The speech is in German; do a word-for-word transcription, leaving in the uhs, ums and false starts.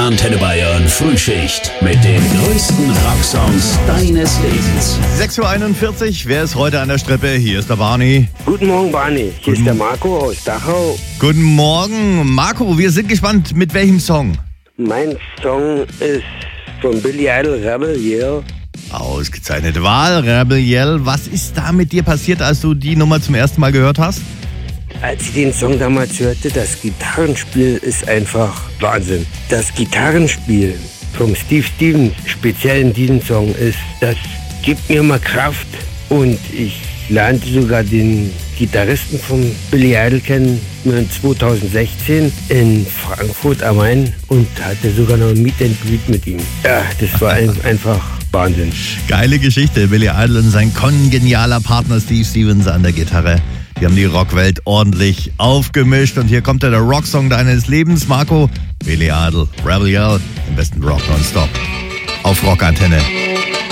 Antenne Bayern Frühschicht mit den größten Rocksongs deines Lebens. sechs Uhr einundvierzig, wer ist heute an der Strippe? Hier ist der Barney. Guten Morgen, Barney. Hier Guten ist der Marco aus Dachau. Guten Morgen, Marco. Wir sind gespannt, mit welchem Song? Mein Song ist von Billy Idol, Rebel Yell. Ausgezeichnete Wahl, Rebel Yell. Was ist da mit dir passiert, als du die Nummer zum ersten Mal gehört hast? Als ich den Song damals hörte, das Gitarrenspiel ist einfach Wahnsinn. Das Gitarrenspiel vom Steve Stevens, speziell in diesem Song, ist, das gibt mir mal Kraft. Und ich lernte sogar den Gitarristen von Billy Idol kennen zweitausendsechzehn in Frankfurt am Main und hatte sogar noch ein Meet and Greet mit ihm. Ja, das war ein, einfach Wahnsinn. Geile Geschichte. Billy Idol und sein kongenialer Partner Steve Stevens an der Gitarre. Die haben die Rockwelt ordentlich aufgemischt. Und hier kommt der Rocksong deines Lebens, Marco. Billy Idol, Rebel Yell, im besten Rock nonstop. Auf Rockantenne.